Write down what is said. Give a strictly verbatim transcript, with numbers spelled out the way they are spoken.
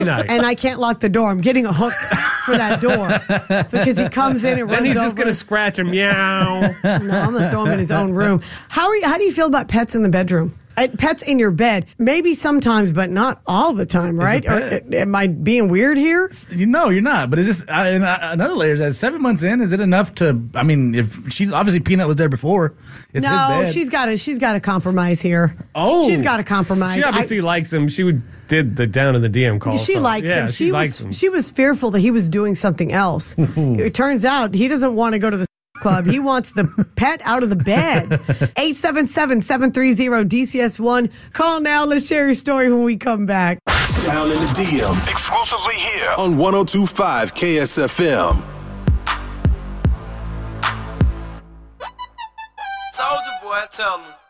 and I can't lock the door. I'm getting a hook for that door because he comes in and runs Then he's over. just going to scratch him. Meow. No, I'm going to throw him in his own room. How are you, How do you feel about pets in the bedroom? Uh, Pets in your bed, maybe sometimes, but not all the time, right? Or, uh, am I being weird here? You know, you're not. But is this uh, and, uh, another layer? Is that seven months in? Is it enough to? I mean, if she obviously Peanut was there before, it's no, his bed. she's got to. She's got to compromise here. Oh, she's got to compromise. She obviously I, likes him. She would did the down in the D M call. She so, likes yeah, him. She, She likes was. him. She was fearful that he was doing something else. It turns out he doesn't want to go to the club. He wants the pet out of the bed. eight seven seven, seven three zero, D C S one. Call now. Let's share your story when we come back. Down in the D M. Exclusively here on one oh two point five K S F M. Soldier boy, tell him.